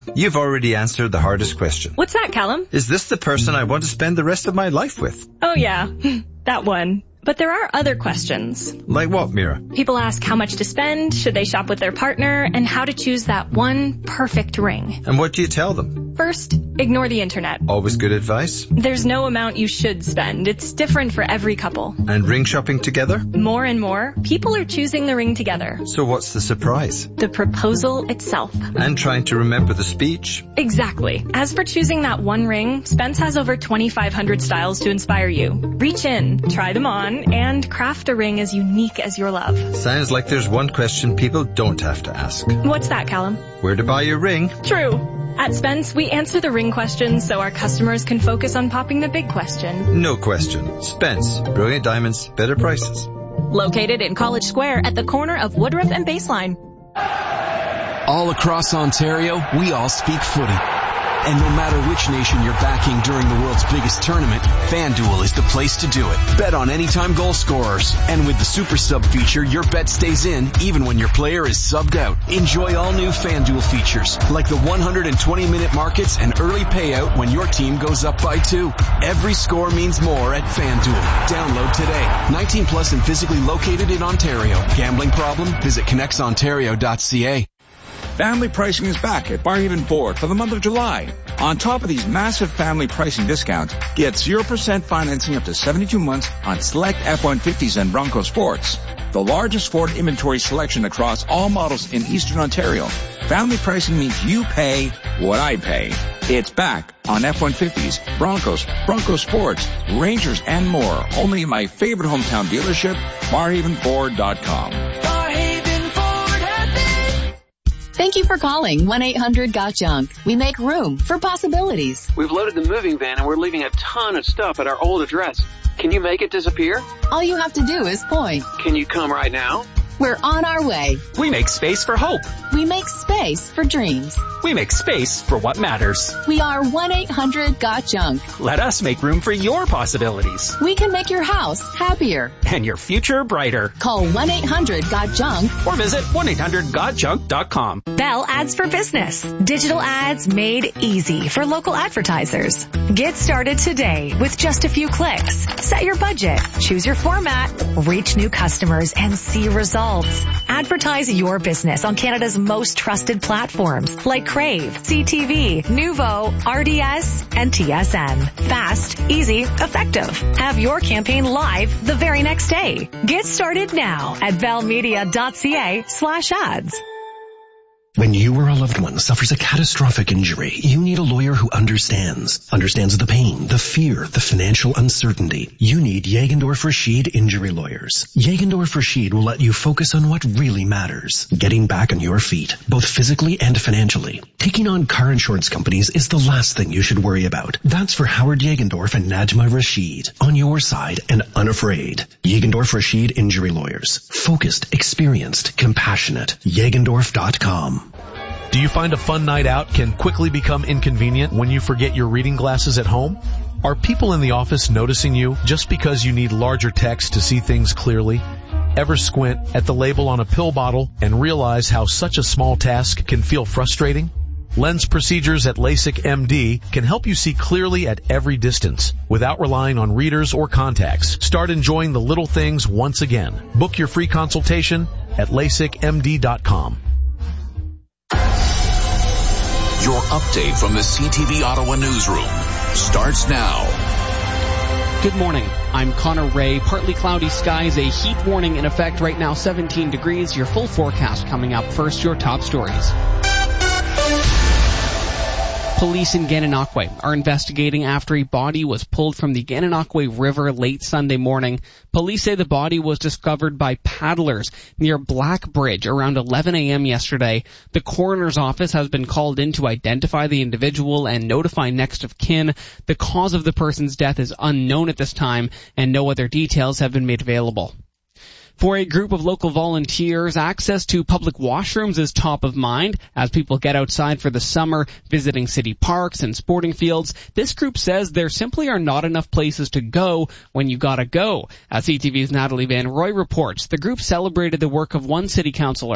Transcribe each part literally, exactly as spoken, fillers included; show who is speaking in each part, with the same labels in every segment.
Speaker 1: You've already answered the hardest question.
Speaker 2: What's that, Callum?
Speaker 1: Is this the person I want to spend the rest of my life with?
Speaker 2: Oh yeah, that one. But there are other questions.
Speaker 1: Like what, Mira?
Speaker 2: People ask how much to spend, should they shop with their partner, and how to choose that one perfect ring.
Speaker 1: And what do you tell them?
Speaker 2: First, ignore the internet.
Speaker 1: Always good advice.
Speaker 2: There's no amount you should spend. It's different for every couple.
Speaker 1: And ring shopping together?
Speaker 2: More and more, people are choosing the ring together.
Speaker 1: So what's the surprise?
Speaker 2: The proposal itself.
Speaker 1: And trying to remember the speech?
Speaker 2: Exactly. As for choosing that one ring, Spence has over twenty-five hundred styles to inspire you. Reach in, try them on, and craft a ring as unique as your love.
Speaker 1: Sounds like there's one question people don't have to ask.
Speaker 2: What's that, Callum?
Speaker 1: Where to buy your ring?
Speaker 2: True. At Spence, we answer the ring questions so our customers can focus on popping the big question.
Speaker 1: No question. Spence. Brilliant diamonds, better prices.
Speaker 3: Located in College Square at the corner of Woodruff and Baseline.
Speaker 4: All across Ontario, we all speak footy. And no matter which nation you're backing during the world's biggest tournament, FanDuel is the place to do it. Bet on anytime goal scorers. And with the Super Sub feature, your bet stays in even when your player is subbed out. Enjoy all new FanDuel features, like the one hundred twenty minute markets and early payout when your team goes up by two. Every score means more at FanDuel. Download today. nineteen plus and physically located in Ontario. Gambling problem? Visit connects ontario dot c a.
Speaker 5: Family pricing is back at Barhaven Ford for the month of July. On top of these massive family pricing discounts, get zero percent financing up to seventy-two months on select F one fifties and Bronco Sports. The largest Ford inventory selection across all models in Eastern Ontario. Family pricing means you pay what I pay. It's back on F one fifties, Broncos, Bronco Sports, Rangers, and more. Only in my favorite hometown dealership, barhaven ford dot com.
Speaker 6: Thank you for calling one eight hundred got junk. We make room for possibilities.
Speaker 7: We've loaded the moving van and we're leaving a ton of stuff at our old address. Can you make it disappear?
Speaker 6: All you have to do is point.
Speaker 7: Can you come right now?
Speaker 6: We're on our way.
Speaker 8: We make space for hope.
Speaker 6: We make space for dreams.
Speaker 8: We make space for what matters.
Speaker 6: We are one eight hundred got junk.
Speaker 8: Let us make room for your possibilities.
Speaker 6: We can make your house happier.
Speaker 8: And your future brighter.
Speaker 6: Call one eight hundred got junk.
Speaker 8: Or visit one eight hundred got junk dot com.
Speaker 9: Bell Ads for Business. Digital ads made easy for local advertisers. Get started today with just a few clicks. Set your budget, choose your format, reach new customers, and see results. Advertise your business on Canada's most trusted platforms like Crave, C T V, Nuvo, R D S, and T S N. Fast, easy, effective. Have your campaign live the very next day. Get started now at bellmedia dot c a slash ads.
Speaker 10: When you or a loved one suffers a catastrophic injury, you need a lawyer who understands. Understands the pain, the fear, the financial uncertainty. You need Jagendorf Rashid Injury Lawyers. Jagendorf Rashid will let you focus on what really matters. Getting back on your feet, both physically and financially. Taking on car insurance companies is the last thing you should worry about. That's for Howard Jagendorf and Najma Rashid. On your side and unafraid. Jagendorf Rashid Injury Lawyers. Focused, experienced, compassionate. Jagendorf dot com.
Speaker 11: Do you find a fun night out can quickly become inconvenient when you forget your reading glasses at home? Are people in the office noticing you just because you need larger text to see things clearly? Ever squint at the label on a pill bottle and realize how such a small task can feel frustrating? Lens procedures at LASIK M D can help you see clearly at every distance without relying on readers or contacts. Start enjoying the little things once again. Book your free consultation at lasik m d dot com.
Speaker 12: Your update from the C T V Ottawa newsroom starts now.
Speaker 13: Good morning. I'm Connor Ray. Partly cloudy skies, a heat warning in effect right now, seventeen degrees. Your full forecast coming up. First, your top stories. Police in Gananoque are investigating after a body was pulled from the Gananoque River late Sunday morning. Police say the body was discovered by paddlers near Black Bridge around eleven a.m. yesterday. The coroner's office has been called in to identify the individual and notify next of kin. The cause of the person's death is unknown at this time, and no other details have been made available. For a group of local volunteers, access to public washrooms is top of mind as people get outside for the summer, visiting city parks and sporting fields. This group says there simply are not enough places to go when you gotta go. As C T V's Natalie Van Roy reports, the group celebrated the work of one city councillor.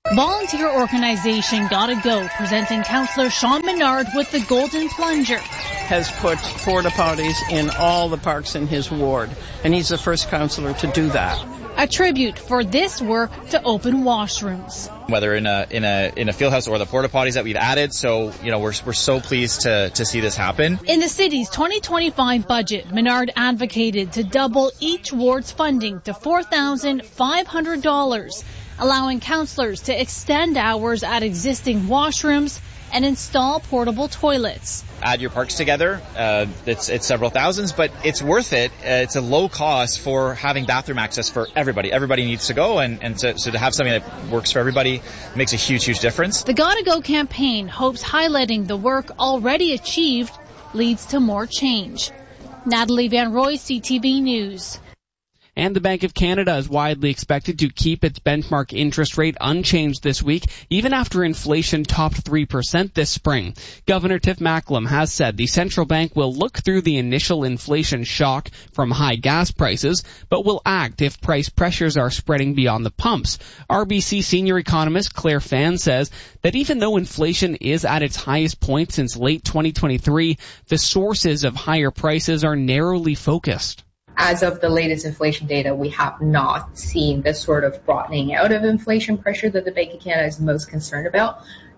Speaker 14: Volunteer organization Gotta Go, presenting Councillor Sean Menard with the Golden Plunger.
Speaker 15: Has put porta potties in all the parks in his ward, and he's the first councillor to do that.
Speaker 14: A tribute for this work to open washrooms.
Speaker 16: Whether in a in a in a field house or the porta potties that we've added, so you know we're we're so pleased to to see this happen.
Speaker 14: In the city's twenty twenty-five budget, Menard advocated to double each ward's funding to four thousand five hundred dollars, allowing councillors to extend hours at existing washrooms and install portable toilets.
Speaker 16: Add your parks together, uh, it's it's several thousands, but it's worth it. Uh, it's a low cost for having bathroom access for everybody. Everybody needs to go, and, and to, so to have something that works for everybody makes a huge, huge difference.
Speaker 14: The Gotta Go campaign hopes highlighting the work already achieved leads to more change. Natalie Van Roy, C T V News.
Speaker 13: And the Bank of Canada is widely expected to keep its benchmark interest rate unchanged this week, even after inflation topped three percent this spring. Governor Tiff Macklem has said the central bank will look through the initial inflation shock from high gas prices, but will act if price pressures are spreading beyond the pumps. R B C senior economist Claire Fan says that even though inflation is at its highest point since late twenty twenty-three, the sources of higher prices are narrowly focused.
Speaker 17: As of the latest inflation data, we have not seen the sort of broadening out of inflation pressure that the Bank of Canada is most concerned about.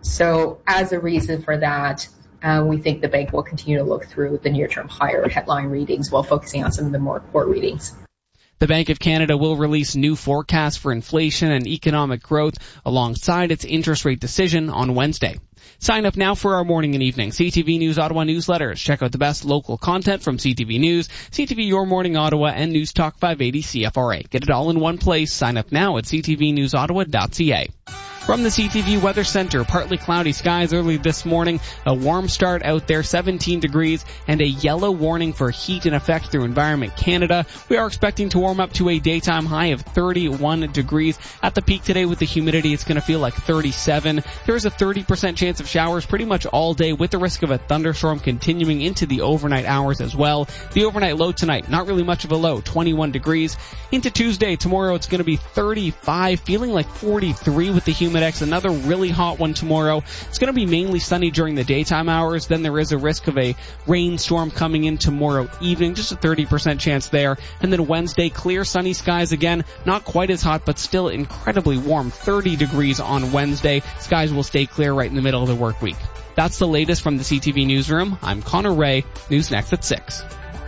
Speaker 17: So as a reason for that, uh, we think the bank will continue to look through the near-term higher headline readings while focusing on some of the more core readings.
Speaker 13: The Bank of Canada will release new forecasts for inflation and economic growth alongside its interest rate decision on Wednesday. Sign up now for our morning and evening C T V News Ottawa newsletters. Check out the best local content from C T V News, C T V Your Morning Ottawa, and News Talk five eighty C F R A. Get it all in one place. Sign up now at c t v news ottawa dot c a. From the C T V Weather Center, partly cloudy skies early this morning, a warm start out there, seventeen degrees, and a yellow warning for heat in effect through Environment Canada. We are expecting to warm up to a daytime high of thirty-one degrees. At the peak today with the humidity, it's going to feel like thirty-seven. There is a thirty percent chance of showers pretty much all day, with the risk of a thunderstorm continuing into the overnight hours as well. The overnight low tonight, not really much of a low, twenty-one degrees. Into Tuesday, tomorrow it's going to be thirty-five, feeling like forty-three with the humidity. Another really hot one tomorrow. It's going to be mainly sunny during the daytime hours. Then there is a risk of a rainstorm coming in tomorrow evening, just a thirty percent chance there. And then Wednesday, clear sunny skies again. Not quite as hot, but still incredibly warm. thirty degrees on Wednesday. Skies will stay clear right in the middle of the work week. That's the latest from the C T V Newsroom. I'm Connor Ray. News next at six.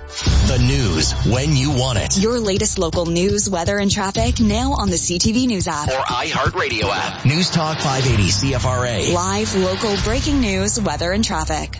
Speaker 18: The news when you want it.
Speaker 19: Your latest local news, weather, and traffic now on the C T V News app.
Speaker 18: Or iHeartRadio app. News Talk five eighty C F R A.
Speaker 19: Live, local, breaking news, weather, and traffic.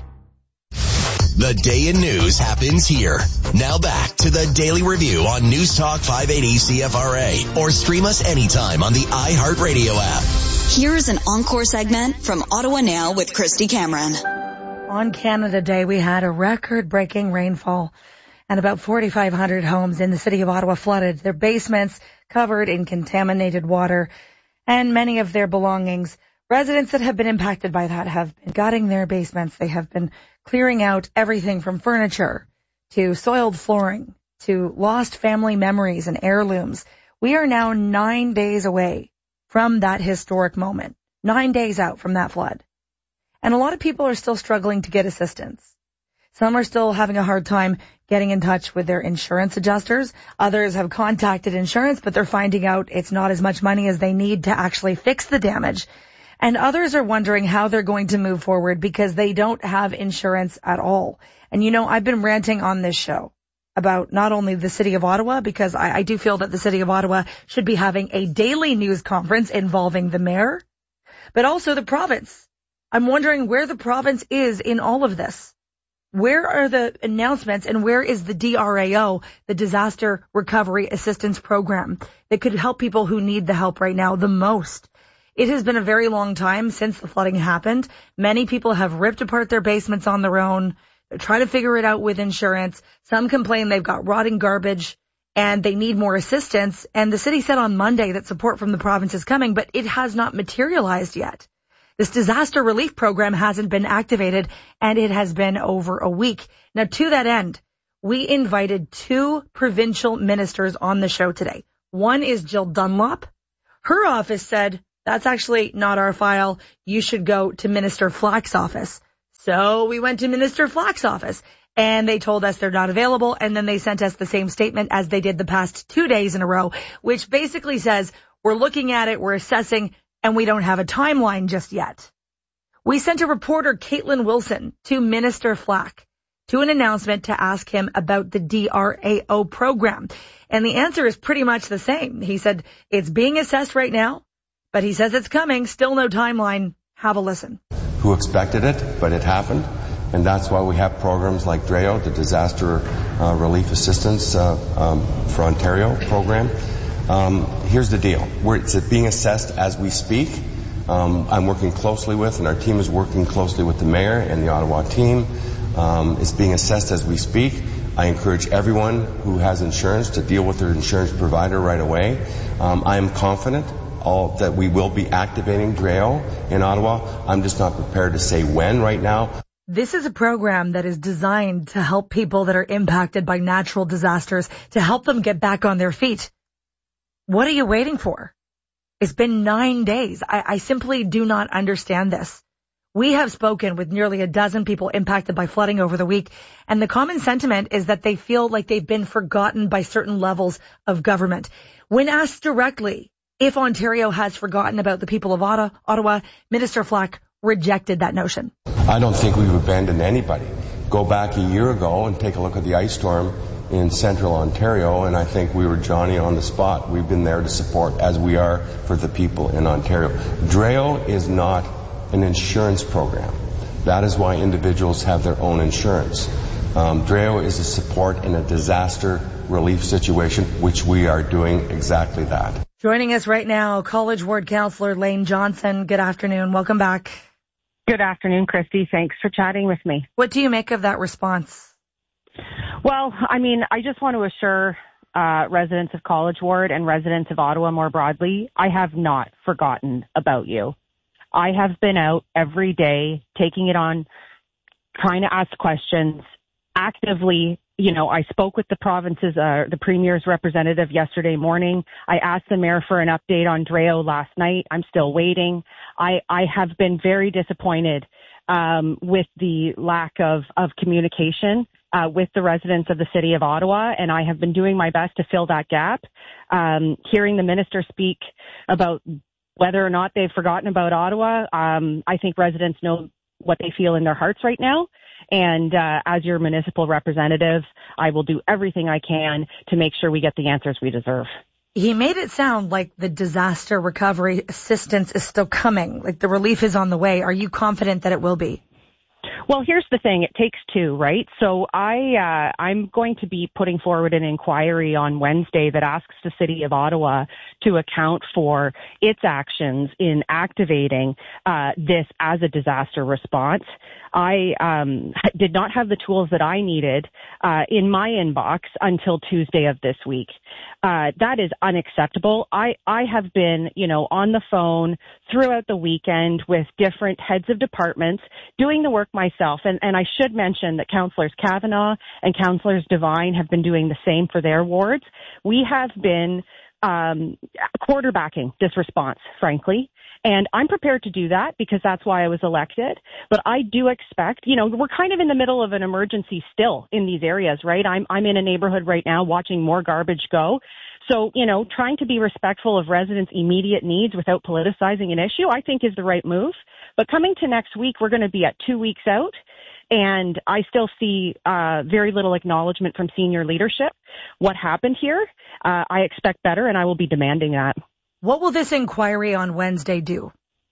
Speaker 18: The day in news happens here. Now back to the Daily Review on News Talk five eighty C F R A. Or stream us anytime on the iHeartRadio app.
Speaker 19: Here's an encore segment from Ottawa Now with Christy Cameron.
Speaker 20: On Canada Day, we had a record-breaking rainfall, and about forty-five hundred homes in the city of Ottawa flooded, their basements covered in contaminated water, and many of their belongings. Residents that have been impacted by that have been gutting their basements. They have been clearing out everything from furniture to soiled flooring to lost family memories and heirlooms. We are now nine days away from that historic moment, nine days out from that flood. And a lot of people are still struggling to get assistance. Some are still having a hard time getting in touch with their insurance adjusters. Others have contacted insurance, but they're finding out it's not as much money as they need to actually fix the damage. And others are wondering how they're going to move forward because they don't have insurance at all. And you know, I've been ranting on this show about not only the city of Ottawa, because I, I do feel that the city of Ottawa should be having a daily news conference involving the mayor, but also the province. I'm wondering where the province is in all of this. Where are the announcements and where is the D R A O, the Disaster Recovery Assistance Program, that could help people who need the help right now the most? It has been a very long time since the flooding happened. Many people have ripped apart their basements on their own. They're trying to figure it out with insurance. Some complain they've got rotting garbage and they need more assistance. And the city said on Monday that support from the province is coming, but it has not materialized yet. This disaster relief program hasn't been activated, and it has been over a week. Now, to that end, we invited two provincial ministers on the show today. One is Jill Dunlop. Her office said that's actually not our file. You should go to Minister Flack's office. So we went to Minister Flack's office and they told us they're not available. And then they sent us the same statement as they did the past two days in a row, which basically says we're looking at it, we're assessing, and we don't have a timeline just yet. We sent a reporter, Caitlin Wilson, to Minister Flack to an announcement to ask him about the D R A O program. And the answer is pretty much the same. He said it's being assessed right now, but he says it's coming. Still no timeline. Have a listen.
Speaker 21: Who expected it, but it happened. And that's why we have programs like D R A O, the Disaster uh, Relief Assistance uh, um, for Ontario program. Um, here's the deal. We're, it's being assessed as we speak. Um, I'm working closely with, and our team is working closely with the mayor and the Ottawa team. Um, it's being assessed as we speak. I encourage everyone who has insurance to deal with their insurance provider right away. Um, I am confident all, that we will be activating D R A O in Ottawa. I'm just not prepared to say when right now.
Speaker 20: This is a program that is designed to help people that are impacted by natural disasters, to help them get back on their feet. What are you waiting for? It's been nine days. I, I simply do not understand this. We have spoken with nearly a dozen people impacted by flooding over the week, and the common sentiment is that they feel like they've been forgotten by certain levels of government. When asked directly if Ontario has forgotten about the people of Ottawa, Minister Flack rejected that notion.
Speaker 21: I don't think we've abandoned anybody. Go back a year ago and take a look at the ice storm in central Ontario, and I think we were Johnny on the spot. We've been there to support, as we are for the people in Ontario. D R A O is not an insurance program. That is why individuals have their own insurance. Um, D R A O is a support in a disaster relief situation, which we are doing exactly that.
Speaker 20: Joining us right now, College Ward Councillor Lane Johnson. Good afternoon. Welcome back.
Speaker 22: Good afternoon, Christy. Thanks for chatting with me.
Speaker 20: What do you make of that response?
Speaker 22: Well, I mean, I just want to assure uh, residents of College Ward and residents of Ottawa more broadly, I have not forgotten about you. I have been out every day, taking it on, trying to ask questions, actively. You know, I spoke with the province's, uh, the Premier's representative yesterday morning. I asked the Mayor for an update on D R A O last night. I'm still waiting. I, I have been very disappointed um, with the lack of, of communication uh, with the residents of the City of Ottawa, and I have been doing my best to fill that gap. Um, hearing the Minister speak about whether or not they've forgotten about Ottawa, um, I think residents know what they feel in their hearts right now. And uh, as your municipal representative, I will do everything I can to make sure we get the answers we deserve.
Speaker 20: He made it sound like the disaster recovery assistance is still coming, like the relief is on the way. Are you confident that it will be?
Speaker 22: Well, here's the thing. It takes two, right? So I, uh, I'm going to be putting forward an inquiry on Wednesday that asks the City of Ottawa to account for its actions in activating uh, this as a disaster response. I um, did not have the tools that I needed uh, in my inbox until Tuesday of this week. Uh, that is unacceptable. I, I have been, you know, on the phone throughout the weekend with different heads of departments doing the work myself. And, and I should mention that Councillors Kavanagh and Councillors Devine have been doing the same for their wards. We have been um, quarterbacking this response, frankly. And I'm prepared to do that because that's why I was elected. But I do expect, you know, we're kind of in the middle of an emergency still in these areas, right? I'm, I'm in a neighborhood right now watching more garbage go. So, you know, trying to be respectful of residents' immediate needs without politicizing an issue, I think is the right move. But coming to next week, we're going to be at two weeks out. And I still see uh, very little acknowledgement from senior leadership. What happened here? Uh, I expect better, and I will be demanding that.
Speaker 20: What will this inquiry on Wednesday do?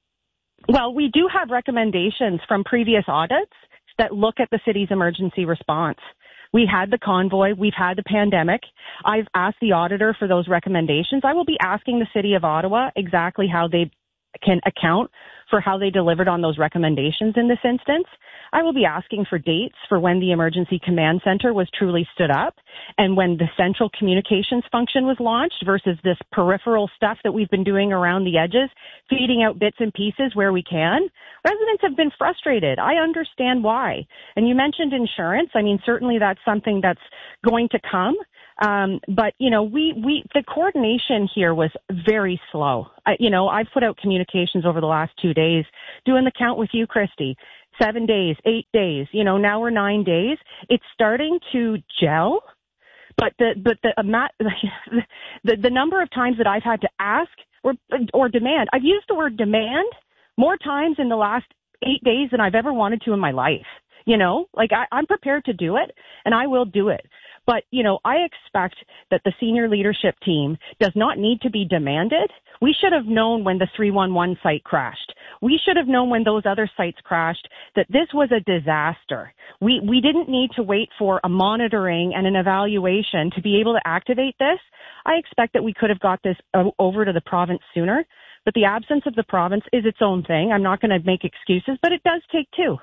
Speaker 22: Well, we do have recommendations from previous audits that look at the city's emergency response. We had the convoy. We've had the pandemic. I've asked the auditor for those recommendations. I will be asking the City of Ottawa exactly how they can account for how they delivered on those recommendations in this instance. I will be asking for dates for when the Emergency Command Center was truly stood up and when the central communications function was launched versus this peripheral stuff that we've been doing around the edges, feeding out bits and pieces where we can. Residents have been frustrated. I understand why. And you mentioned insurance. I mean, certainly that's something that's going to come. Um, but, you know, we, we, the coordination here was very slow. I, you know, I've put out communications over the last two days, doing the count with you, Christy. Seven days, eight days, you know, now we're nine days. It's starting to gel, but the, but the amount, the, the number of times that I've had to ask or, or demand, I've used the word demand more times in the last eight days than I've ever wanted to in my life. You know, like I, I'm prepared to do it and I will do it. But, you know, I expect that the senior leadership team does not need to be demanded. We should have known when the three one one site crashed. We should have known when those other sites crashed that this was a disaster. We, we didn't need to wait for a monitoring and an evaluation to be able to activate this. I expect that we could have got this over to the province sooner, but the absence of the province is its own thing. I'm not going to make excuses, but it does take two.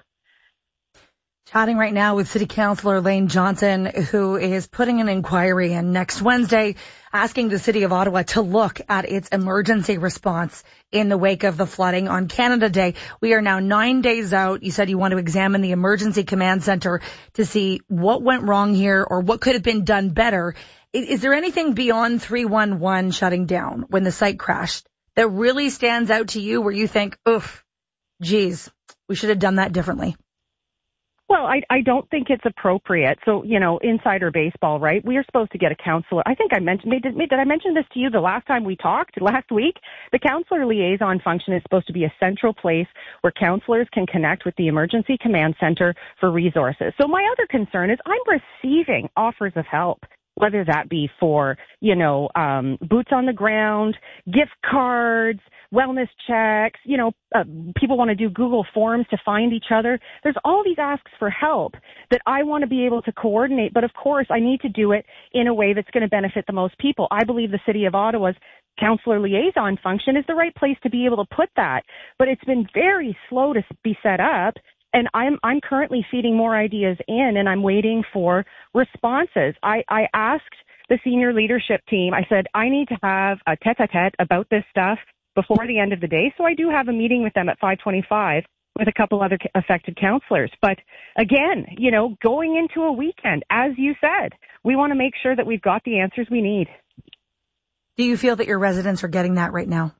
Speaker 20: Chatting right now with City Councillor Lane Johnson, who is putting an inquiry in next Wednesday, asking the City of Ottawa to look at its emergency response in the wake of the flooding on Canada Day. We are now nine days out. You said you want to examine the Emergency Command Centre to see what went wrong here or what could have been done better. Is there anything beyond three one one shutting down when the site crashed that really stands out to you where you think, oof, geez, we should have done that differently?
Speaker 22: Well, I, I don't think it's appropriate. So, you know, insider baseball, right? We are supposed to get a counselor. I think I mentioned, did, did I mention this to you the last time we talked, last week? The counselor liaison function is supposed to be a central place where counselors can connect with the Emergency Command Center for resources. So my other concern is I'm receiving offers of help, whether that be for, you know, um, boots on the ground, gift cards, wellness checks, you know, uh, people want to do Google Forms to find each other. There's all these asks for help that I want to be able to coordinate. But of course, I need to do it in a way that's going to benefit the most people. I believe the City of Ottawa's counselor liaison function is the right place to be able to put that. But it's been very slow to be set up. And I'm I'm currently feeding more ideas in, and I'm waiting for responses. I, I asked the senior leadership team, I said, I need to have a tete-a-tete about this stuff before the end of the day. So I do have a meeting with them at five twenty-five with a couple other affected counselors. But again, you know, going into a weekend, as you said, we want to make sure that we've got the answers we need.
Speaker 20: Do you feel that your residents are getting that right now?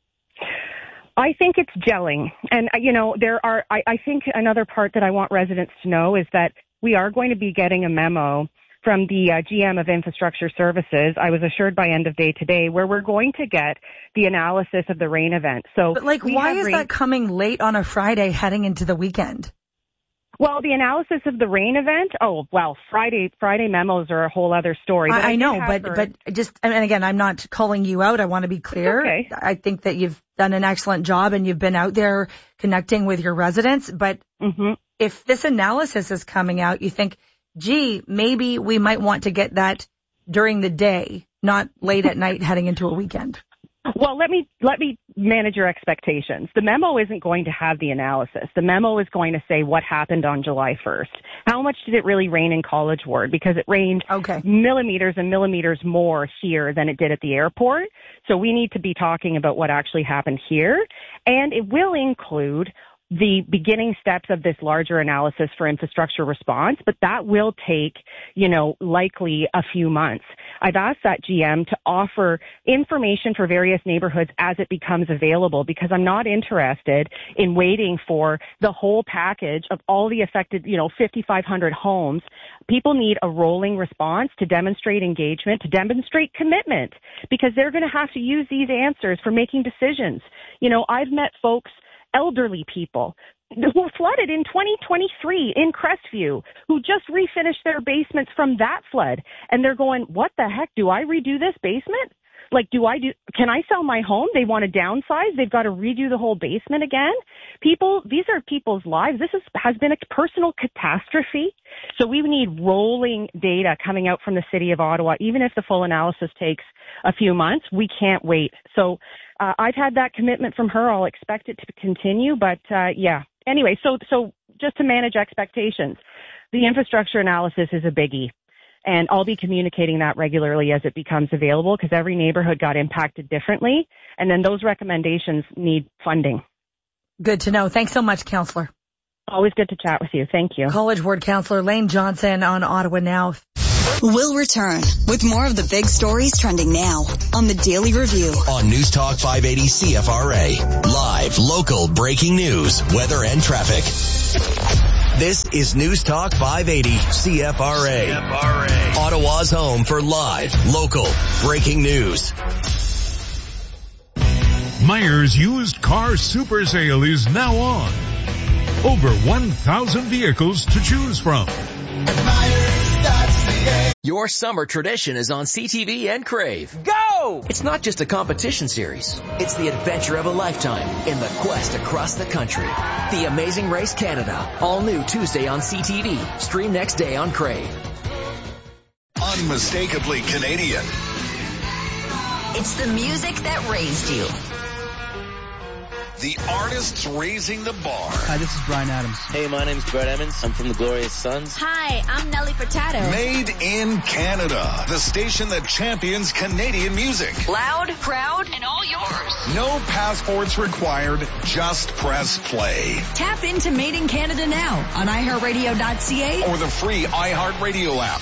Speaker 22: I think it's gelling. And, you know, there are, I, I think another part that I want residents to know is that we are going to be getting a memo from the uh, G M of Infrastructure Services. I was assured by end of day today, where we're going to get the analysis of the rain event. So,
Speaker 20: but like, why is rain- that coming late on a Friday heading into the weekend?
Speaker 22: Well, the analysis of the rain event, oh, well, Friday Friday memos are a whole other story.
Speaker 20: I, I, I know, but heard... but just, and again, I'm not calling you out. I want to be clear.
Speaker 22: Okay.
Speaker 20: I think that you've done an excellent job and you've been out there connecting with your residents. But
Speaker 22: mm-hmm.
Speaker 20: if this analysis is coming out, you think, gee, maybe we might want to get that during the day, not late at night heading into a weekend.
Speaker 22: Well, let me let me manage your expectations. The memo isn't going to have the analysis. The memo is going to say what happened on July first. How much did it really rain in College Ward? Because it rained
Speaker 20: okay.
Speaker 22: millimeters and millimeters more here than it did at the airport. So we need to be talking about what actually happened here. And it will include the beginning steps of this larger analysis for infrastructure response, but that will take, you know, likely a few months. I've asked that G M to offer information for various neighborhoods as it becomes available, because I'm not interested in waiting for the whole package of all the affected, you know, fifty-five hundred homes. People need a rolling response to demonstrate engagement, to demonstrate commitment, because they're going to have to use these answers for making decisions. You know, I've met folks, elderly people who flooded in twenty twenty-three in Crestview, who just refinished their basements from that flood. And they're going, what the heck? Do I redo this basement? Like, do I do, can I sell my home? They want to downsize. They've got to redo the whole basement again. People, these are people's lives. This is, has been a personal catastrophe. So we need rolling data coming out from the City of Ottawa. Even if the full analysis takes a few months, we can't wait. So uh, I've had that commitment from her. I'll expect it to continue. But uh, yeah, anyway, so, so just to manage expectations, the infrastructure analysis is a biggie. And I'll be communicating that regularly as it becomes available, because every neighborhood got impacted differently. And then those recommendations need funding.
Speaker 20: Good to know. Thanks so much, Councillor.
Speaker 22: Always good to chat with you. Thank you.
Speaker 20: College Ward Councillor Lane Johnson on Ottawa Now.
Speaker 19: We'll return with more of the big stories trending now on the Daily Review.
Speaker 18: On News Talk five eighty C F R A. Live, local, breaking news, weather, and traffic. This is News Talk five eighty C F R A. C F R A. Ottawa's home for live, local, breaking news.
Speaker 1: Myers Used Car Super Sale is now on. Over one thousand vehicles to choose from.
Speaker 2: Your summer tradition is on C T V and Crave. Go! It's not just a competition series. It's the adventure of a lifetime in the quest across the country. The Amazing Race Canada. All new Tuesday on C T V. Stream next day on Crave.
Speaker 23: Unmistakably Canadian.
Speaker 24: It's the music that raised you.
Speaker 23: The artists raising the bar.
Speaker 25: Hi, this is Bryan Adams.
Speaker 26: Hey, my name's Brett Emmons. I'm from the Glorious Sons.
Speaker 24: Hi, I'm Nelly Furtado.
Speaker 23: Made in Canada. The station that champions Canadian music.
Speaker 24: Loud, proud, and all yours.
Speaker 23: No passports required. Just press play.
Speaker 24: Tap into Made in Canada now on i heart radio dot c a
Speaker 23: or the free iHeartRadio app.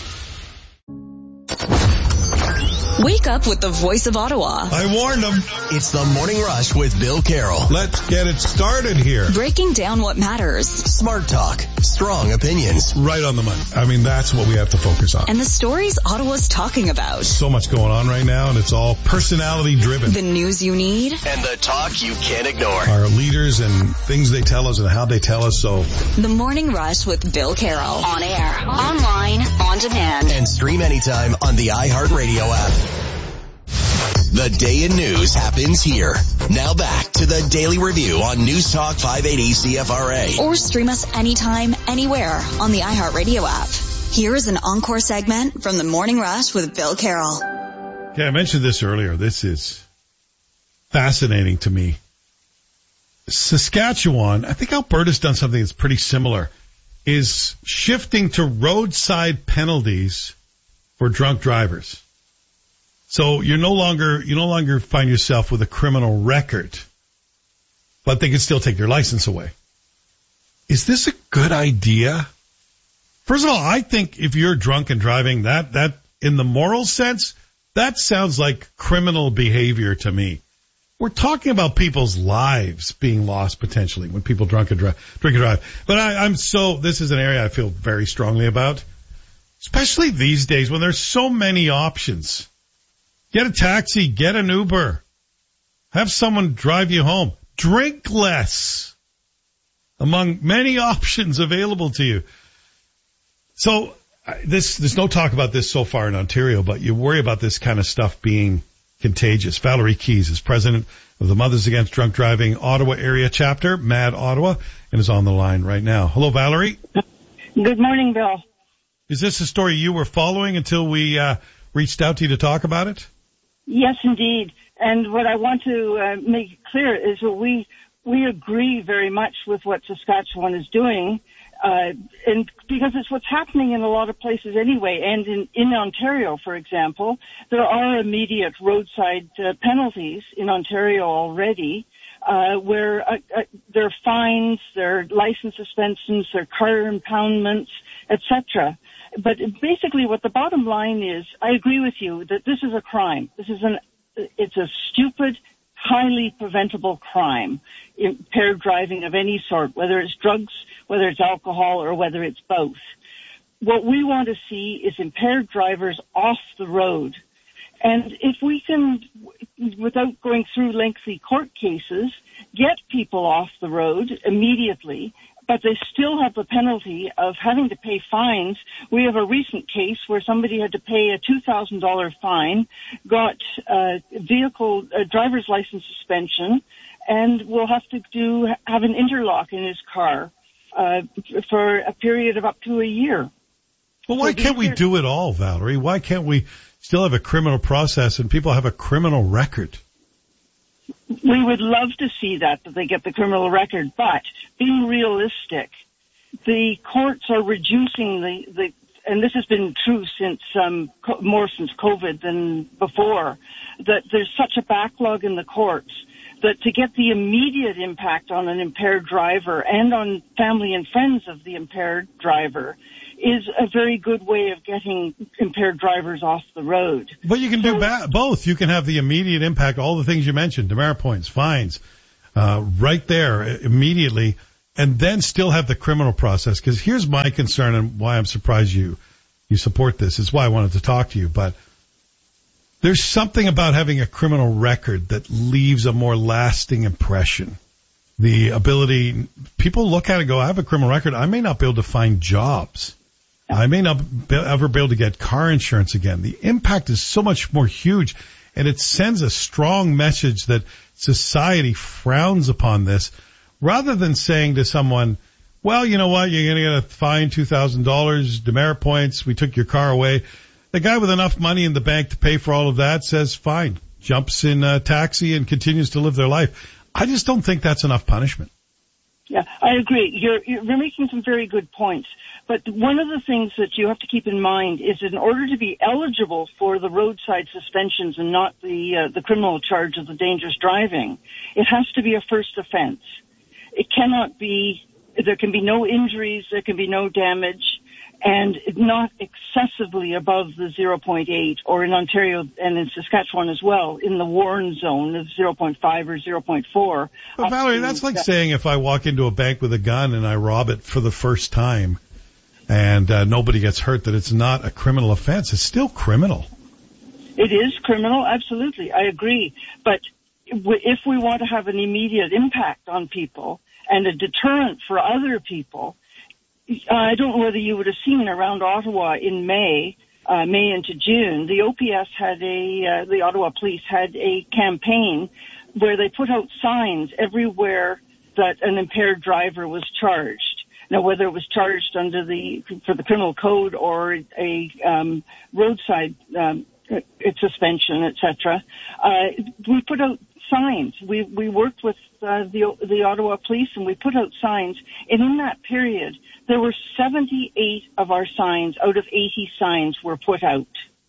Speaker 19: Wake up with the voice of Ottawa.
Speaker 21: I warned them.
Speaker 18: It's the Morning Rush with Bill Carroll.
Speaker 21: Let's get it started here.
Speaker 19: Breaking down what matters.
Speaker 18: Smart talk. Strong opinions.
Speaker 21: Right on the money. I mean, that's what we have to focus on.
Speaker 19: And the stories Ottawa's talking about.
Speaker 21: So much going on right now, and it's all personality driven.
Speaker 19: The news you need.
Speaker 18: And the talk you can't ignore.
Speaker 21: Our leaders and things they tell us and how they tell us so.
Speaker 19: The Morning Rush with Bill Carroll. On air, online, on demand.
Speaker 18: And stream anytime on the iHeartRadio app. The day in news happens here. Now back to the Daily Review on News Talk five eighty C F R A.
Speaker 19: Or stream us anytime, anywhere on the iHeartRadio app. Here is an encore segment from the Morning Rush with Bill Carroll.
Speaker 21: Okay, I mentioned this earlier. This is fascinating to me. Saskatchewan, I think Alberta's done something that's pretty similar, is shifting to roadside penalties for drunk drivers. So you're no longer, you no longer find yourself with a criminal record, but they can still take your license away. Is this a good idea? First of all, I think if you're drunk and driving, that, that, in the moral sense, that sounds like criminal behavior to me. We're talking about people's lives being lost potentially when people drunk and drive, drink and drive. But I, I'm so, this is an area I feel very strongly about, especially these days when there's so many options. Get a taxi, get an Uber, have someone drive you home, drink less, among many options available to you. So this, there's no talk about this so far in Ontario, but you worry about this kind of stuff being contagious. Valerie Keys is president of the Mothers Against Drunk Driving Ottawa area chapter, MAD Ottawa, and is on the line right now. Hello, Valerie.
Speaker 27: Good morning, Bill.
Speaker 21: Is this a story you were following until we uh, reached out to you to talk about it?
Speaker 27: Yes, indeed. And what I want to uh, make clear is that we we agree very much with what Saskatchewan is doing, uh, and because it's what's happening in a lot of places anyway. And in, in Ontario, for example, there are immediate roadside uh, penalties in Ontario already, uh, where uh, uh, there are fines, there are license suspensions, there are car impoundments, et cetera. But basically what the bottom line is, I agree with you that this is a crime. This is an, it's a stupid, highly preventable crime, impaired driving of any sort, whether it's drugs, whether it's alcohol, or whether it's both. What we want to see is impaired drivers off the road. And if we can, without going through lengthy court cases, get people off the road immediately, but they still have the penalty of having to pay fines. We have a recent case where somebody had to pay a two thousand dollars fine, got a vehicle, a driver's license suspension, and will have to do, have an interlock in his car, uh, for a period of up to a year.
Speaker 21: Well, why
Speaker 27: So
Speaker 21: can't we
Speaker 27: are,
Speaker 21: do it all, Valerie? Why can't we still have a criminal process and people have a criminal record?
Speaker 27: We would love to see that, that they get the criminal record, but being realistic, the courts are reducing the, the and this has been true since, um, co- more since COVID than before, that there's such a backlog in the courts that to get the immediate impact on an impaired driver and on family and friends of the impaired driver is a very good way of getting impaired drivers off the road.
Speaker 3: But you can do ba- both. You can have the immediate impact, all the things you mentioned, demerit points, fines, uh, right there immediately, and then still have the criminal process. Because here's my concern and why I'm surprised you, you support this. It's why I wanted to talk to you. But there's something about having a criminal record that leaves a more lasting impression. The ability, people look at it and go, I have a criminal record. I may not be able to find jobs. I may not be, ever be able to get car insurance again. The impact is so much more huge, and it sends a strong message that society frowns upon this, rather than saying to someone, well, you know what, you're going to get a fine, two thousand dollars, demerit points, we took your car away. The guy with enough money in the bank to pay for all of that says, fine, jumps in a taxi and continues to live their life. I just don't think that's enough punishment.
Speaker 27: Yeah, I agree. You're, you're making some very good points. But one of the things that you have to keep in mind is in order to be eligible for the roadside suspensions and not the uh, the criminal charge of the dangerous driving, it has to be a first offense. It cannot be, there can be no injuries, there can be no damage, and not excessively above the zero point eight, or in Ontario and in Saskatchewan as well, in the warn zone of zero point five or zero point four.
Speaker 3: But Valerie, that's like saying if I walk into a bank with a gun and I rob it for the first time and uh, nobody gets hurt, that it's not a criminal offense. It's still criminal.
Speaker 27: It is criminal, absolutely. I agree. But if we want to have an immediate impact on people and a deterrent for other people, I don't know whether you would have seen around Ottawa in May, uh, May into June, the O P S had a, uh, the Ottawa Police had a campaign where they put out signs everywhere that an impaired driver was charged. Now, whether it was charged under the, for the criminal code or a, um, roadside, um, suspension, et cetera, uh, we put out signs. We, we worked with, uh, the, the Ottawa Police and we put out signs. And in that period, there were seventy-eight of our signs out of eighty signs were put out.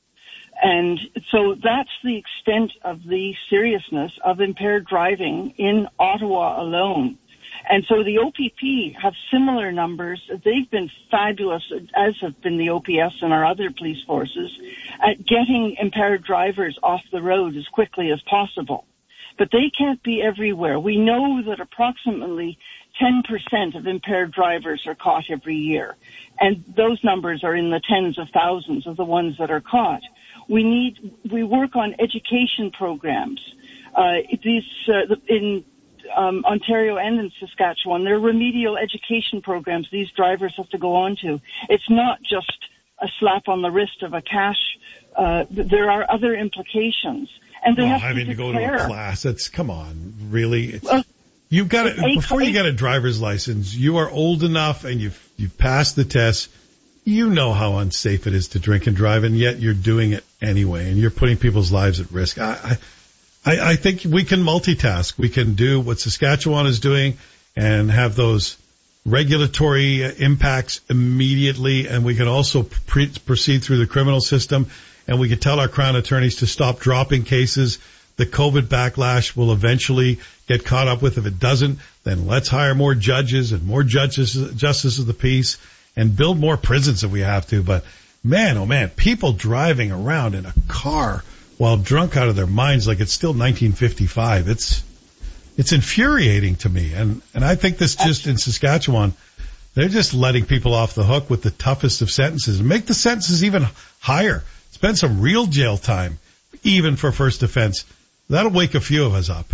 Speaker 27: And so that's the extent of the seriousness of impaired driving in Ottawa alone. And so the O P P have similar numbers. They've been fabulous, as have been the O P S and our other police forces, at getting impaired drivers off the road as quickly as possible. But they can't be everywhere. We know that approximately ten percent of impaired drivers are caught every year. And those numbers are in the tens of thousands of the ones that are caught. We need, we work on education programs. Uh, these, uh, in, Um, Ontario and in Saskatchewan, there are remedial education programs these drivers have to go on to. It's not just a slap on the wrist of a cash. Uh, there are other implications. And they
Speaker 3: well,
Speaker 27: have to
Speaker 3: having to go to a class, that's, come on, really? It's,
Speaker 27: well,
Speaker 3: you've got to, before you get a driver's license, you are old enough and you've, you've passed the test. You know how unsafe it is to drink and drive, and yet you're doing it anyway, and you're putting people's lives at risk. I, I I, I think we can multitask. We can do what Saskatchewan is doing and have those regulatory impacts immediately, and we can also pre- proceed through the criminal system, and we can tell our Crown attorneys to stop dropping cases. The COVID backlash will eventually get caught up with. If it doesn't, then let's hire more judges and more judges, justices of the peace, and build more prisons if we have to. But man, oh man, people driving around in a car while drunk out of their minds like it's still nineteen fifty-five. It's it's infuriating to me. And, and I think this just in Saskatchewan, they're just letting people off the hook with the toughest of sentences. And make the sentences even higher. Spend some real jail time, even for first offense. That'll wake a few of us up.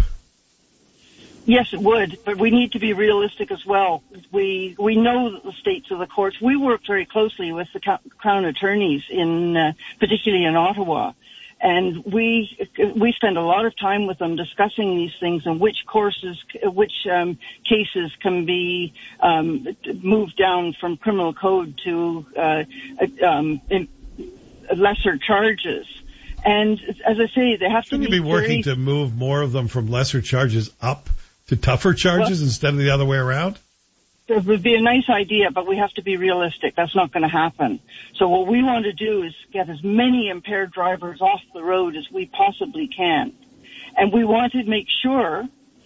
Speaker 27: Yes, it would, but we need to be realistic as well. We we know that the states of the courts, we work very closely with the Crown attorneys, in uh, particularly in Ottawa. And we we spend a lot of time with them discussing these things and which courses, which um, cases can be um, moved down from criminal code to uh, um, in lesser charges. And as I say, they have
Speaker 3: Shouldn't
Speaker 27: to be,
Speaker 3: you be working
Speaker 27: very,
Speaker 3: to move more of them from lesser charges up to tougher charges well, instead of the other way around?
Speaker 27: It would be a nice idea, but we have to be realistic. That's not going to happen. So what we want to do is get as many impaired drivers off the road as we possibly can. And we want to make sure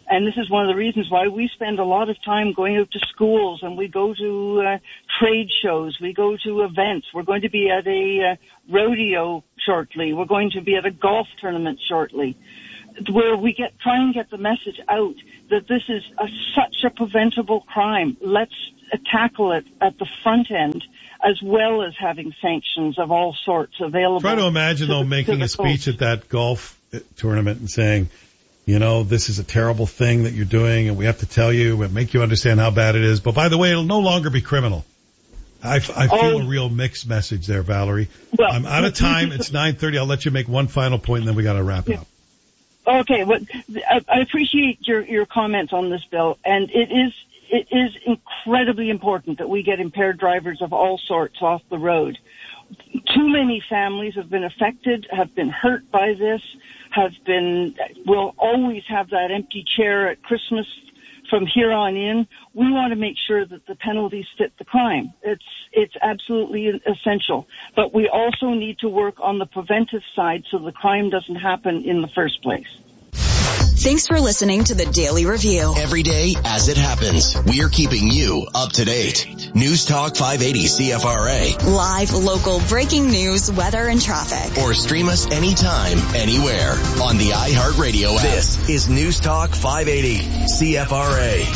Speaker 27: And this is one of the reasons why we spend a lot of time going out to schools, and we go to uh, trade shows, we go to events. We're going to be at a uh, rodeo shortly. We're going to be at a golf tournament shortly, where we get try and get the message out that this is a, such a preventable crime. Let's uh, tackle it at the front end, as well as having sanctions of all sorts available.
Speaker 3: Try to imagine,
Speaker 27: to
Speaker 3: though,
Speaker 27: the,
Speaker 3: making a speech
Speaker 27: coast.
Speaker 3: at that golf tournament and saying, you know, this is a terrible thing that you're doing, and we have to tell you and make you understand how bad it is. But by the way, it'll no longer be criminal. I, I feel
Speaker 27: oh.
Speaker 3: a real mixed message there, Valerie.
Speaker 27: Well,
Speaker 3: I'm out of time. It's nine thirty. I'll let you make one final point, and then we got to wrap it up.
Speaker 27: Okay, well, I appreciate your, your comments on this bill, and it is it is incredibly important that we get impaired drivers of all sorts off the road. Too many families have been affected, have been hurt by this, have been, will always have that empty chair at Christmas from here on in. We want to make sure that the penalties fit the crime. It's, it's absolutely essential. But we also need to work on the preventive side so the crime doesn't happen in the first place.
Speaker 19: Thanks for listening to the Daily Review.
Speaker 18: Every day as it happens, we're keeping you up to date. News Talk five eighty C F R A.
Speaker 19: Live, local, breaking news, weather, and traffic.
Speaker 18: Or stream us anytime, anywhere on the iHeartRadio app. This is News Talk five eighty C F R A.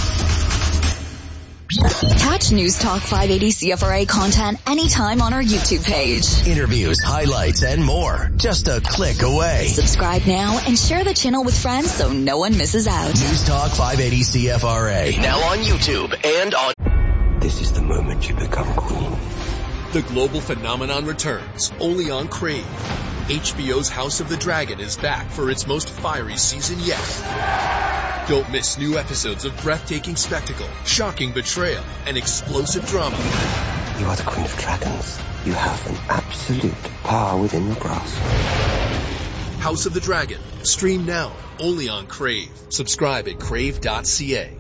Speaker 19: Catch News Talk five eighty C F R A content anytime on our YouTube page.
Speaker 18: Interviews, highlights, and more. Just a click away.
Speaker 19: Subscribe now and share the channel with friends so no one misses out.
Speaker 18: News Talk five eighty C F R A. Now on YouTube and on...
Speaker 4: This is the moment you become queen.
Speaker 5: The global phenomenon returns, only on Crave. H B O's House of the Dragon is back for its most fiery season yet. Don't miss new episodes of breathtaking spectacle, shocking betrayal, and explosive drama.
Speaker 4: You are the Queen of Dragons. You have an absolute power within your grasp.
Speaker 5: House of the Dragon. Stream now, only on Crave. Subscribe at crave dot c a.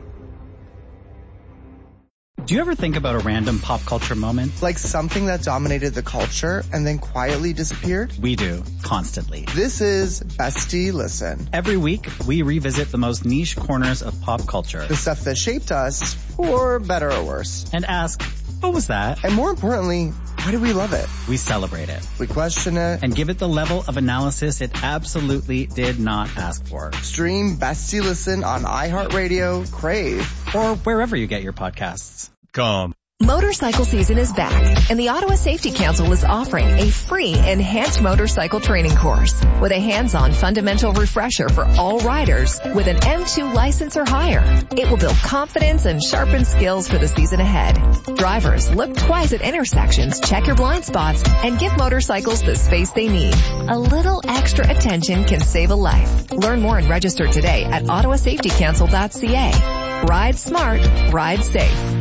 Speaker 6: Do you ever think about a random pop culture moment?
Speaker 7: Like something that dominated the culture and then quietly disappeared?
Speaker 6: We do, constantly.
Speaker 7: This is Bestie Listen.
Speaker 6: Every week, we revisit the most niche corners of pop culture.
Speaker 7: The stuff that shaped us, for better or worse.
Speaker 6: And ask, what was that?
Speaker 7: And more importantly, why do we love it?
Speaker 6: We celebrate it.
Speaker 7: We question it.
Speaker 6: And give it the level of analysis it absolutely did not ask for.
Speaker 7: Stream Bestie Listen on iHeartRadio, Crave,
Speaker 6: or wherever you get your podcasts. Come.
Speaker 8: Motorcycle season is back, and the Ottawa Safety Council is offering a free enhanced motorcycle training course with a hands-on fundamental refresher for all riders with an M two license or higher. It will build confidence and sharpen skills for the season ahead. Drivers, look twice at intersections, check your blind spots, and give motorcycles the space they need. A little extra attention can save a life. Learn more and register today at ottawa safety council dot c a. Ride smart, ride safe.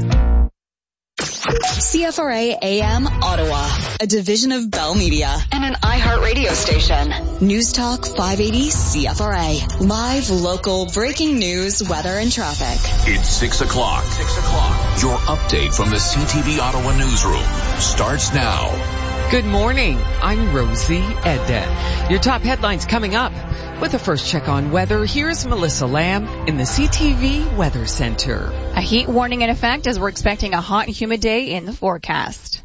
Speaker 19: C F R A A M Ottawa, a division of Bell Media and an iHeartRadio station. News Talk five eighty C F R A. Live, local, breaking news, weather, and traffic.
Speaker 12: It's six o'clock. Six o'clock. Your update from the C T V Ottawa newsroom starts now.
Speaker 9: Good morning. I'm Rosie Eden. Your top headlines coming up. With a first check on weather, here's Melissa Lamb in the C T V Weather Center.
Speaker 25: A heat warning in effect as we're expecting a hot and humid day in the forecast.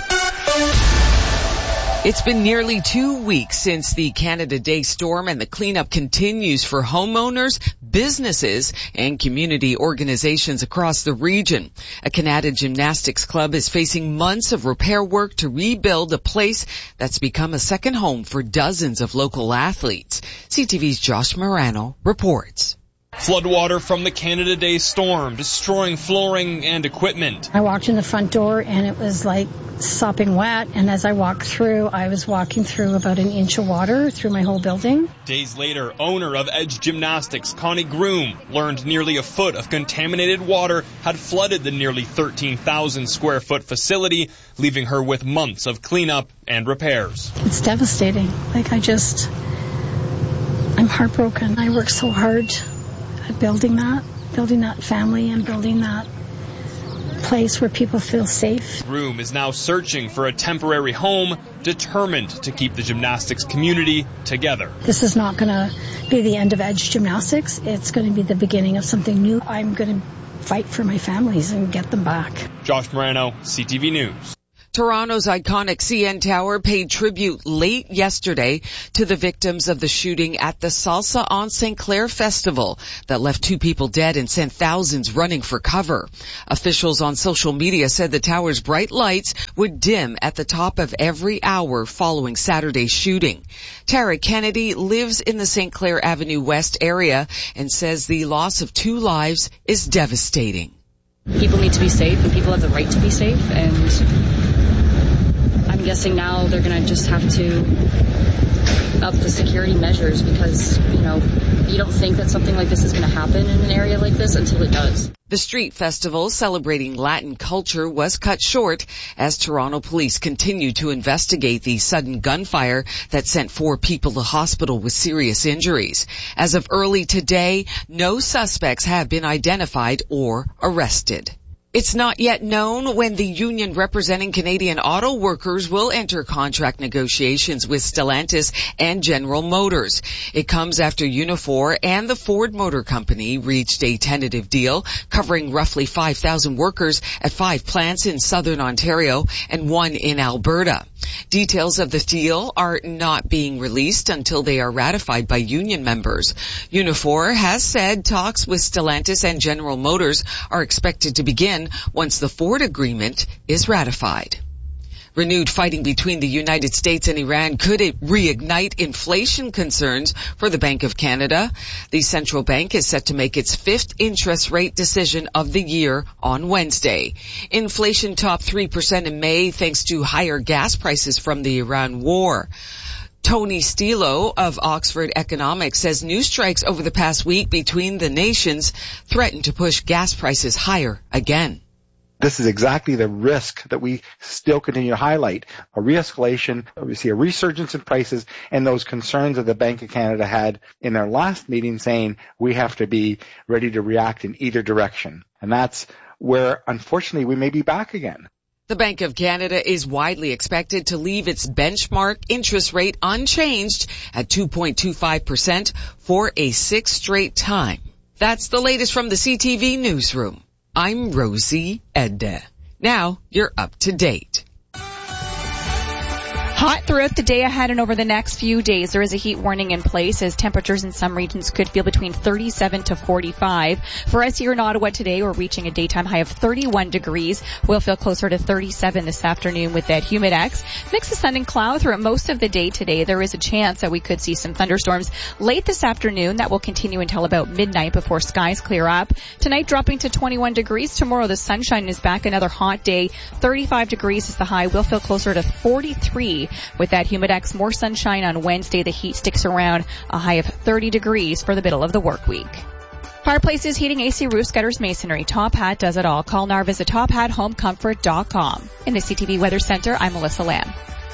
Speaker 9: It's been nearly two weeks since the Canada Day storm, and the cleanup continues for homeowners, businesses, and community organizations across the region. A Canada Gymnastics Club is facing months of repair work to rebuild a place that's become a second home for dozens of local athletes. C T V's Josh Morano reports.
Speaker 28: Floodwater from the Canada Day storm, destroying flooring and equipment.
Speaker 29: I walked in the front door and it was like sopping wet, and as I walked through, I was walking through about an inch of water through my whole building.
Speaker 28: Days later, owner of Edge Gymnastics, Connie Groom, learned nearly a foot of contaminated water had flooded the nearly thirteen thousand square foot facility, leaving her with months of cleanup and repairs.
Speaker 29: It's devastating. Like, I just, I'm heartbroken. I worked so hard at building that, building that family and building that place where people feel safe.
Speaker 28: Groom is now searching for a temporary home, determined to keep the gymnastics community together.
Speaker 29: This is not going to be the end of Edge Gymnastics. It's going to be the beginning of something new. I'm going to fight for my families and get them back.
Speaker 28: Josh Morano, C T V News.
Speaker 9: Toronto's iconic C N Tower paid tribute late yesterday to the victims of the shooting at the Salsa on Saint Clair Festival that left two people dead and sent thousands running for cover. Officials on social media said the tower's bright lights would dim at the top of every hour following Saturday's shooting. Tara Kennedy lives in the Saint Clair Avenue West area and says the loss of two lives is devastating.
Speaker 10: People need to be safe, and people have the right to be safe, and I'm guessing now they're going to just have to up the security measures because, you know, you don't think that something like this is going to happen in an area like this until it does.
Speaker 9: The street festival celebrating Latin culture was cut short as Toronto police continue to investigate the sudden gunfire that sent four people to hospital with serious injuries. As of early today, no suspects have been identified or arrested. It's not yet known when the union representing Canadian auto workers will enter contract negotiations with Stellantis and General Motors. It comes after Unifor and the Ford Motor Company reached a tentative deal covering roughly five thousand workers at five plants in southern Ontario and one in Alberta. Details of the deal are not being released until they are ratified by union members. Unifor has said talks with Stellantis and General Motors are expected to begin once the Ford agreement is ratified. Renewed fighting between the United States and Iran could it reignite inflation concerns for the Bank of Canada. The central bank is set to make its fifth interest rate decision of the year on Wednesday. Inflation topped three percent in May thanks to higher gas prices from the Iran war. Tony Stilo of Oxford Economics says news strikes over the past week between the nations threaten to push gas prices higher again.
Speaker 11: This is exactly the risk that we still continue to highlight. A re-escalation, we see a resurgence in prices, and those concerns that the Bank of Canada had in their last meeting saying we have to be ready to react in either direction. And that's where, unfortunately, we may be back again.
Speaker 9: The Bank of Canada is widely expected to leave its benchmark interest rate unchanged at two point two five percent for a sixth straight time. That's the latest from the C T V Newsroom. I'm Rosie Edda. Now you're up to date.
Speaker 25: Hot throughout the day ahead and over the next few days. There is a heat warning in place as temperatures in some regions could feel between thirty-seven to forty-five. For us here in Ottawa today, we're reaching a daytime high of thirty-one degrees. We'll feel closer to thirty-seven this afternoon with that humidex. Mix of sun and cloud throughout most of the day today. There is a chance that we could see some thunderstorms late this afternoon. That will continue until about midnight before skies clear up. Tonight dropping to twenty-one degrees. Tomorrow the sunshine is back. Another hot day. thirty-five degrees is the high. We'll feel closer to forty-three. With that humidex, more sunshine on Wednesday. The heat sticks around a high of thirty degrees for the middle of the work week. Fireplaces, heating, A C, roofs, gutters, masonry. Top Hat does it all. Call now or visit top hat home comfort dot com. In the C T V Weather Center, I'm Melissa Lamb.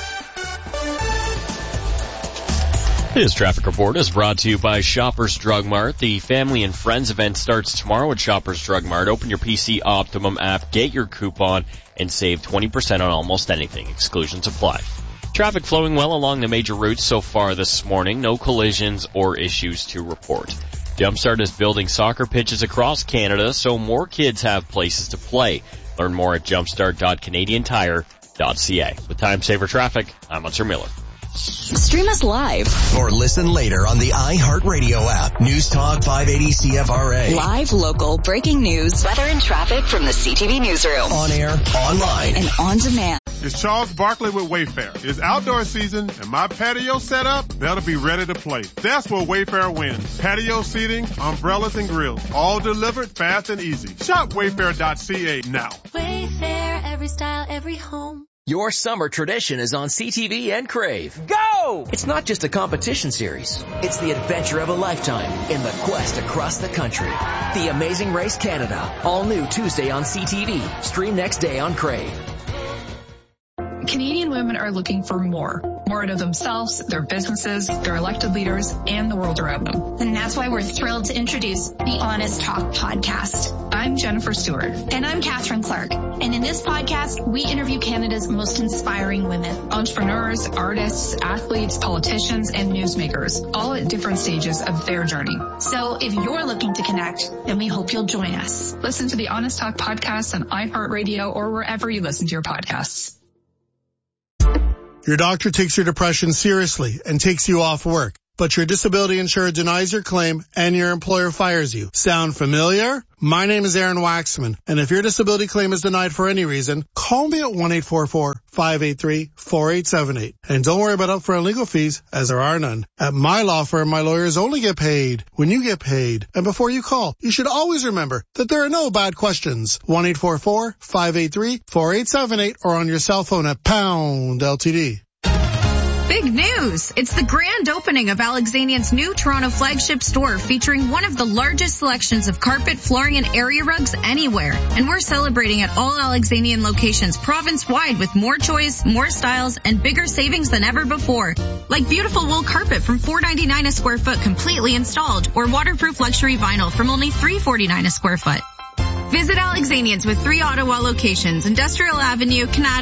Speaker 13: This traffic report is brought to you by Shoppers Drug Mart. The Family and Friends event starts tomorrow at Shoppers Drug Mart. Open your P C Optimum app, get your coupon, and save twenty percent on almost anything. Exclusions apply. Traffic flowing well along the major routes so far this morning. No collisions or issues to report. Jumpstart is building soccer pitches across Canada so more kids have places to play. Learn more at jumpstart dot canadian tire dot c a. With Time Saver Traffic, I'm Hunter Miller.
Speaker 19: Stream us live
Speaker 18: or listen later on the iHeartRadio app. News Talk five eighty C F R A.
Speaker 19: Live, local, breaking news, weather and traffic from the C T V Newsroom.
Speaker 18: On air, online,
Speaker 19: and on demand.
Speaker 14: It's Charles Barkley with Wayfair. It's outdoor season and my patio set up better be ready to play. That's where Wayfair wins. Patio seating, umbrellas, and grills. All delivered fast and easy. Shop wayfair dot c a now.
Speaker 15: Wayfair, every style, every home.
Speaker 2: Your summer tradition is on C T V and Crave. Go! It's not just a competition series. It's the adventure of a lifetime in the quest across the country. The Amazing Race Canada. All new Tuesday on C T V. Stream next day on Crave.
Speaker 16: Canadian women are looking for more. More out of themselves, their businesses, their elected leaders, and the world around them.
Speaker 15: And that's why we're thrilled to introduce the Honest Talk podcast.
Speaker 16: I'm Jennifer Stewart.
Speaker 1: And I'm Catherine Clark. And in this podcast, we interview Canada's most inspiring women.
Speaker 16: Entrepreneurs, artists, athletes, politicians, and newsmakers, all at different stages of their journey.
Speaker 1: So if you're looking to connect, then we hope you'll join us.
Speaker 16: Listen to the Honest Talk podcast on iHeartRadio or wherever you listen to your podcasts.
Speaker 3: Your doctor takes your depression seriously and takes you off work, but your disability insurer denies your claim and your employer fires you. Sound familiar? My name is Aaron Waxman, and if your disability claim is denied for any reason, call me at one eight four four, five eight three, four eight seven eight. And don't worry about upfront legal fees, as there are none. At my law firm, my lawyers only get paid when you get paid. And before you call, you should always remember that there are no bad questions. one eight four four, five eight three, four eight seven eight or on your cell phone at pound L T D.
Speaker 17: Big news! It's the grand opening of Alexanian's new Toronto flagship store featuring one of the largest selections of carpet, flooring, and area rugs anywhere. And we're celebrating at all Alexanian locations province-wide with more choice, more styles, and bigger savings than ever before. Like beautiful wool carpet from four dollars and ninety-nine cents a square foot completely installed, or waterproof luxury vinyl from only three dollars and forty-nine cents a square foot. Visit Alexanian's with three Ottawa locations, Industrial Avenue, Canada,